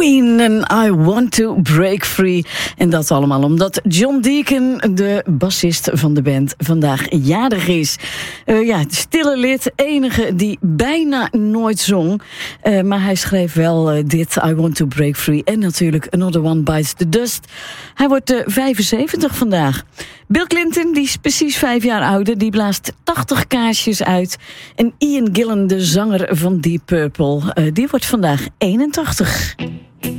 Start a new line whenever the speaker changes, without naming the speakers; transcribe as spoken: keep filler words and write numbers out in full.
Queen en I Want to Break Free. En dat allemaal omdat John Deacon, de bassist van de band, vandaag jarig is. Uh, ja, het stille lid, enige die bijna nooit zong. Uh, maar hij schreef wel uh, dit, I Want to Break Free. En natuurlijk Another One Bites the Dust. Hij wordt uh, vijfenzeventig vandaag. Bill Clinton, die is precies vijf jaar ouder, die blaast tachtig kaarsjes uit. En Ian Gillan, de zanger van Deep Purple, uh, die wordt vandaag eenentachtig.